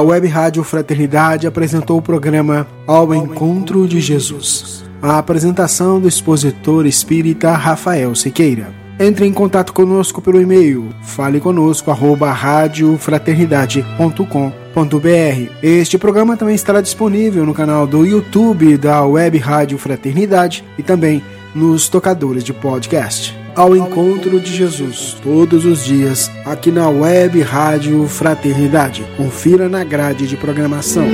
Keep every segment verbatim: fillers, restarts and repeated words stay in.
Web Rádio Fraternidade apresentou o programa Ao Encontro de Jesus. A apresentação do expositor espírita Rafael Siqueira. Entre em contato conosco pelo e-mail fale conosco arroba radiofraternidade ponto com ponto br. Este programa também estará disponível no canal do YouTube da Web Rádio Fraternidade e também nos tocadores de podcast. Ao Encontro de Jesus, todos os dias, aqui na Web Rádio Fraternidade. Confira na grade de programação.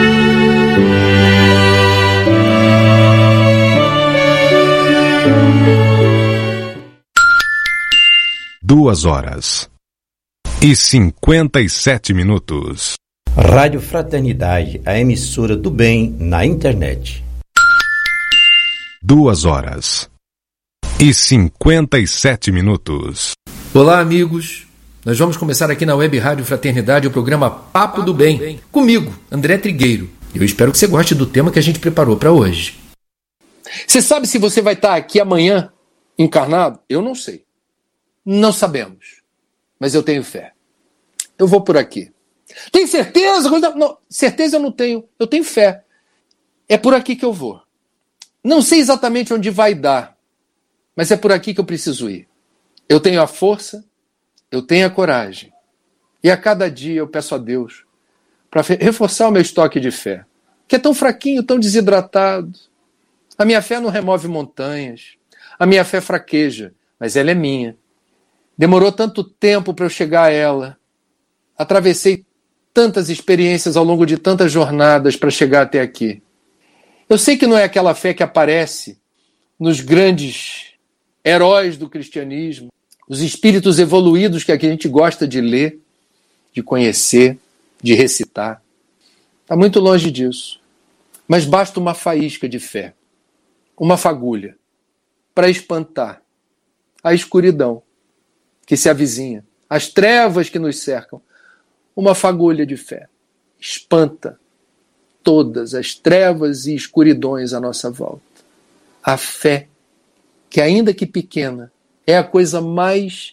Duas horas e cinquenta e sete minutos. Rádio Fraternidade, a emissora do bem na internet. Duas horas e cinquenta e sete minutos. Olá, amigos. Nós vamos começar aqui na Web Rádio Fraternidade o programa Papo do Bem. Comigo, André Trigueiro. Eu espero que você goste do tema que a gente preparou para hoje. Você sabe se você vai estar aqui amanhã encarnado? Eu não sei. Não sabemos. Mas eu tenho fé. Eu vou por aqui. Tem certeza? Não, certeza eu não tenho. Eu tenho fé. É por aqui que eu vou. Não sei exatamente onde vai dar, mas é por aqui que eu preciso ir. Eu tenho a força, eu tenho a coragem. E a cada dia eu peço a Deus para reforçar o meu estoque de fé, que é tão fraquinho, tão desidratado. A minha fé não remove montanhas. A minha fé fraqueja, mas ela é minha. Demorou tanto tempo para eu chegar a ela. Atravessei tantas experiências ao longo de tantas jornadas para chegar até aqui. Eu sei que não é aquela fé que aparece nos grandes heróis do cristianismo, os espíritos evoluídos que a gente gosta de ler, de conhecer, de recitar. Está muito longe disso. Mas basta uma faísca de fé, uma fagulha, para espantar a escuridão que se avizinha, as trevas que nos cercam. Uma fagulha de fé espanta todas as trevas e escuridões à nossa volta. A fé, que ainda que pequena, é a coisa mais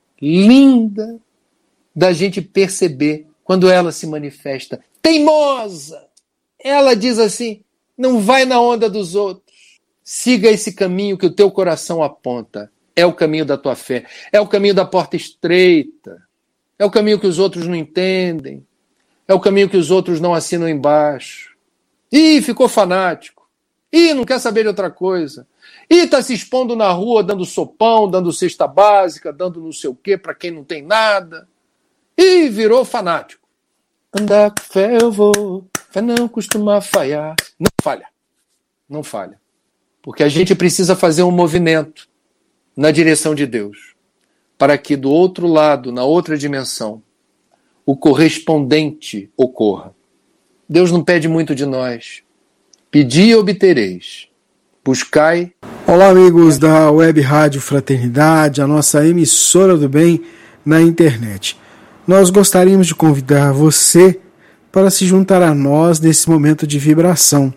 linda da gente perceber quando ela se manifesta. Teimosa! Ela diz assim, não vai na onda dos outros. Siga esse caminho que o teu coração aponta. É o caminho da tua fé. É o caminho da porta estreita. É o caminho que os outros não entendem. É o caminho que os outros não assinam embaixo. Ih, ficou fanático. Ih, não quer saber de outra coisa. Ih, está se expondo na rua, dando sopão, dando cesta básica, dando não sei o quê para quem não tem nada. Ih, virou fanático. Andar com fé eu vou, fé não costuma falhar. Não falha. Não falha. Porque a gente precisa fazer um movimento na direção de Deus, para que do outro lado, na outra dimensão, o correspondente ocorra. Deus não pede muito de nós. Pedi e obtereis. Buscai. Olá, amigos da Web Rádio Fraternidade, a nossa emissora do bem na internet. Nós gostaríamos de convidar você para se juntar a nós nesse momento de vibração.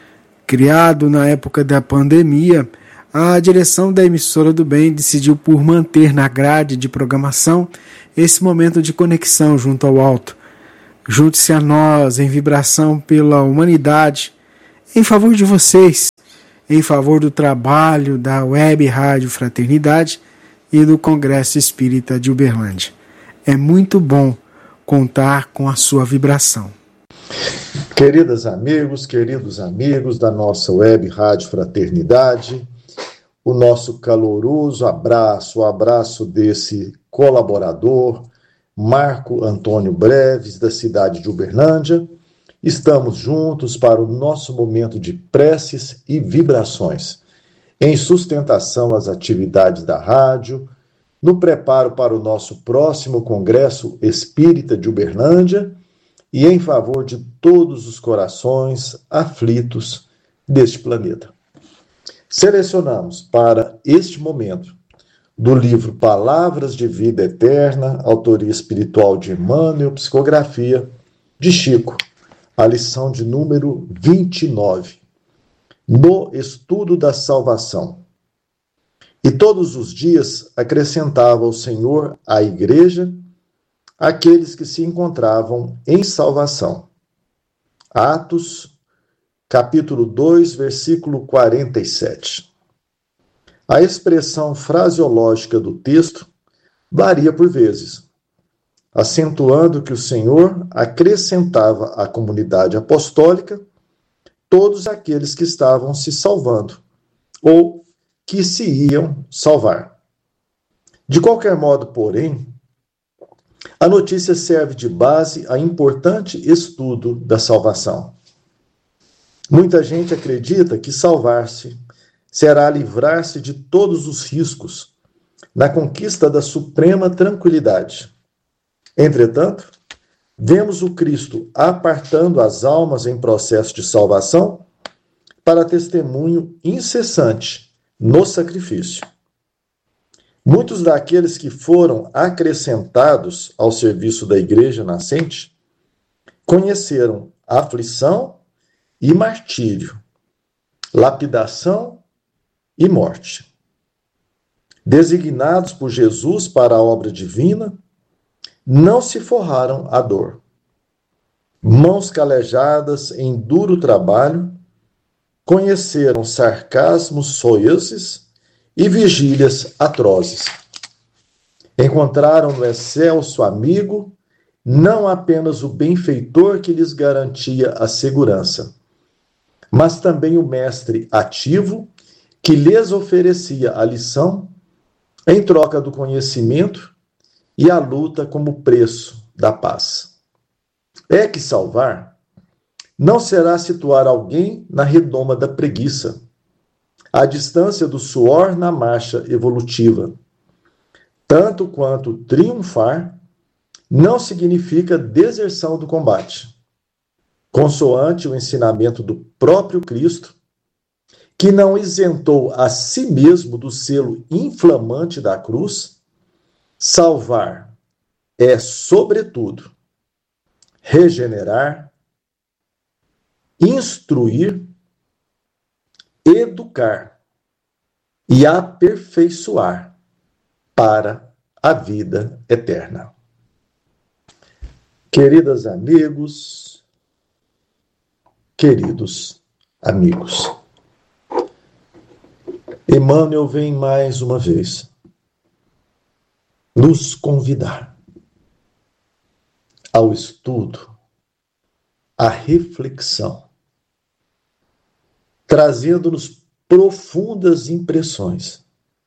Criado na época da pandemia, a direção da emissora do bem decidiu por manter na grade de programação esse momento de conexão junto ao alto. Junte-se a nós em vibração pela humanidade, em favor de vocês, em favor do trabalho da Web Rádio Fraternidade e do Congresso Espírita de Uberlândia. É muito bom contar com a sua vibração. Queridas amigos, queridos amigos da nossa Web Rádio Fraternidade, o nosso caloroso abraço, o abraço desse colaborador, Marco Antônio Breves, da cidade de Uberlândia. Estamos juntos para o nosso momento de preces e vibrações, em sustentação às atividades da rádio, no preparo para o nosso próximo Congresso Espírita de Uberlândia e em favor de todos os corações aflitos deste planeta. Selecionamos para este momento, do livro Palavras de Vida Eterna, autoria espiritual de Emmanuel, psicografia de Chico, a lição de número vinte e nove, no estudo da salvação. E todos os dias acrescentava o Senhor à igreja aqueles que se encontravam em salvação. Atos, capítulo dois, versículo quarenta e sete. A expressão fraseológica do texto varia por vezes, acentuando que o Senhor acrescentava à comunidade apostólica todos aqueles que estavam se salvando, ou que se iam salvar. De qualquer modo, porém, a notícia serve de base a importante estudo da salvação. Muita gente acredita que salvar-se será livrar-se de todos os riscos na conquista da suprema tranquilidade. Entretanto, vemos o Cristo apartando as almas em processo de salvação para testemunho incessante no sacrifício. Muitos daqueles que foram acrescentados ao serviço da igreja nascente conheceram aflição e martírio, lapidação e morte. Designados por Jesus para a obra divina, não se forraram à dor. Mãos calejadas em duro trabalho, conheceram sarcasmos soezes e vigílias atrozes. Encontraram no excelso amigo não apenas o benfeitor que lhes garantia a segurança, mas também o mestre ativo que lhes oferecia a lição em troca do conhecimento e a luta como preço da paz. É que salvar não será situar alguém na redoma da preguiça, à distância do suor na marcha evolutiva. Tanto quanto triunfar não significa deserção do combate. Consoante o ensinamento do próprio Cristo, que não isentou a si mesmo do selo inflamante da cruz, salvar é, sobretudo, regenerar, instruir, educar e aperfeiçoar para a vida eterna. Queridas amigos, queridos amigos, Emmanuel vem mais uma vez nos convidar ao estudo, à reflexão, trazendo-nos profundas impressões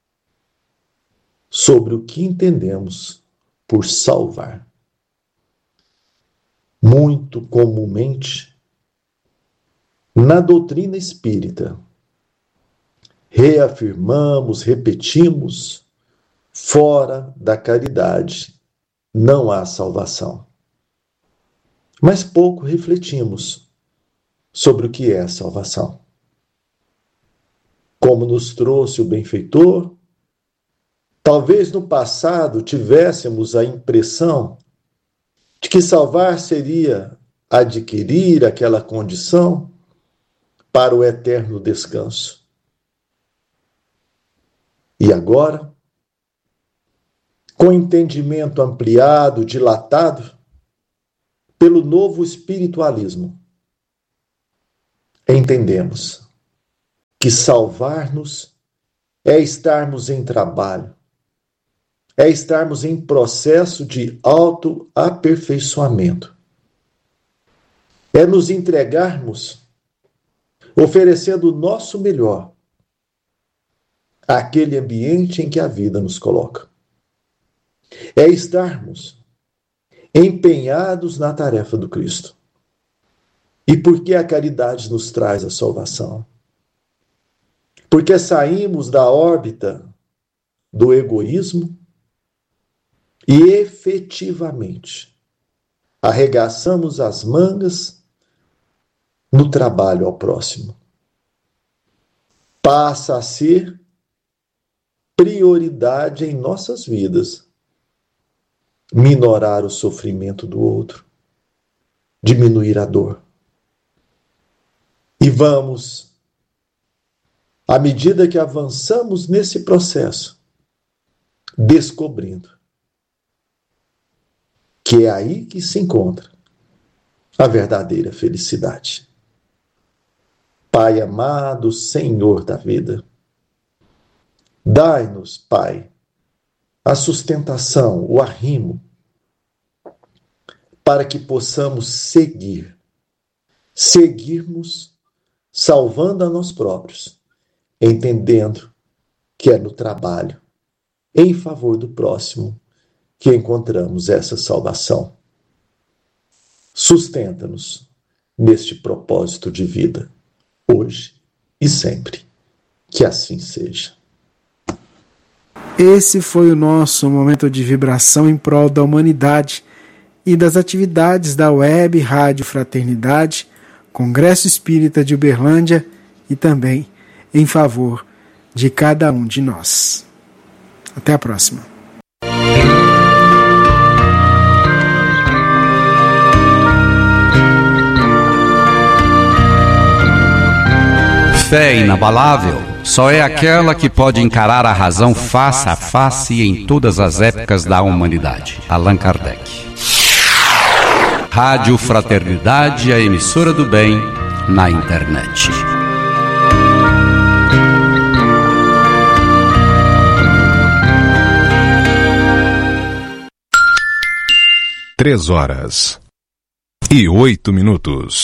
sobre o que entendemos por salvar. Muito comumente, na doutrina espírita, reafirmamos, repetimos, fora da caridade não há salvação. Mas pouco refletimos sobre o que é a salvação. Como nos trouxe o benfeitor, talvez no passado tivéssemos a impressão de que salvar seria adquirir aquela condição para o eterno descanso. E agora, com entendimento ampliado, dilatado, pelo novo espiritualismo, entendemos que salvar-nos é estarmos em trabalho, é estarmos em processo de autoaperfeiçoamento, é nos entregarmos oferecendo o nosso melhor àquele ambiente em que a vida nos coloca. É estarmos empenhados na tarefa do Cristo. E por que a caridade nos traz a salvação? Porque saímos da órbita do egoísmo e efetivamente arregaçamos as mangas no trabalho ao próximo. Passa a ser prioridade em nossas vidas minorar o sofrimento do outro, diminuir a dor. E vamos, à medida que avançamos nesse processo, descobrindo que é aí que se encontra a verdadeira felicidade. Pai amado, Senhor da vida, dai-nos, Pai, a sustentação, o arrimo, para que possamos seguir, seguirmos salvando a nós próprios, entendendo que é no trabalho, em favor do próximo, que encontramos essa salvação. Sustenta-nos neste propósito de vida, hoje e sempre. Que assim seja. Esse foi o nosso momento de vibração em prol da humanidade e das atividades da Web Rádio Fraternidade, Congresso Espírita de Uberlândia e também em favor de cada um de nós. Até a próxima. Fé inabalável só é aquela que pode encarar a razão face a face em todas as épocas da humanidade. Allan Kardec. Rádio Fraternidade, a emissora do bem na internet. Três horas e oito minutos.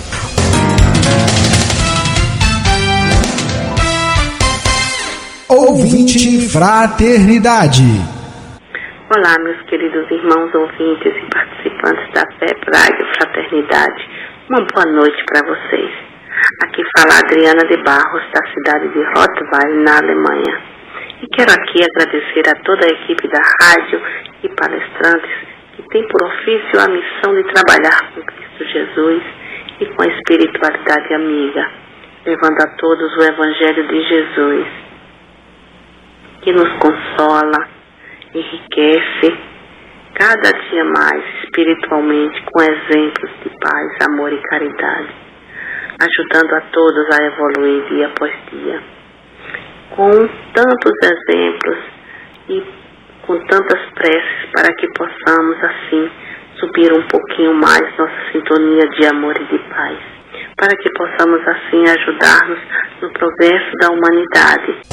Ouvinte Fraternidade. Olá, meus queridos irmãos ouvintes e participantes da F E P Rádio Fraternidade. Uma boa noite para vocês. Aqui fala Adriana de Barros, da cidade de Rottweil, na Alemanha. E quero aqui agradecer a toda a equipe da rádio e palestrantes que tem por ofício a missão de trabalhar com Cristo Jesus e com a espiritualidade amiga, levando a todos o Evangelho de Jesus, que nos consola, enriquece cada dia mais espiritualmente com exemplos de paz, amor e caridade, ajudando a todos a evoluir dia após dia. Com tantos exemplos e com tantas preces para que possamos assim subir um pouquinho mais nossa sintonia de amor e de paz, para que possamos assim ajudar-nos no progresso da humanidade.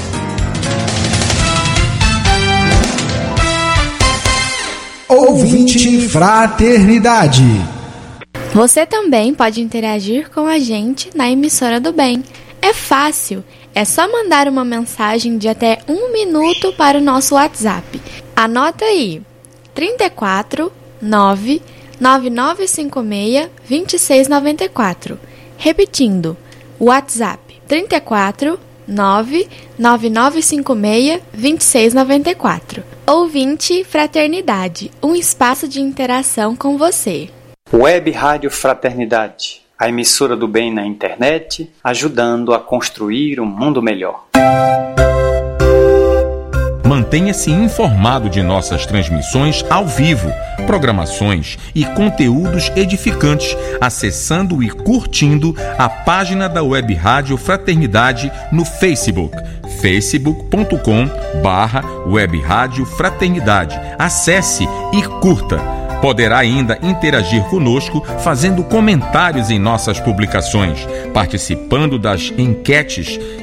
Ouvinte Fraternidade. Você também pode interagir com a gente na emissora do bem. É fácil, é só mandar uma mensagem de até um minuto para o nosso WhatsApp. Anota aí, trinta e quatro, nove, nove nove cinco seis, dois seis nove quatro. Repetindo, WhatsApp trinta e quatro, nove, nove nove cinco seis, dois seis nove quatro. Ouvinte Fraternidade, um espaço de interação com você. Web Rádio Fraternidade, a emissora do bem na internet, ajudando a construir um mundo melhor. Mantenha-se informado de nossas transmissões ao vivo, programações e conteúdos edificantes, acessando e curtindo a página da Web Rádio Fraternidade no Facebook, facebook ponto com barra Web Rádio Fraternidade. Acesse e curta. Poderá ainda interagir conosco fazendo comentários em nossas publicações, participando das enquetes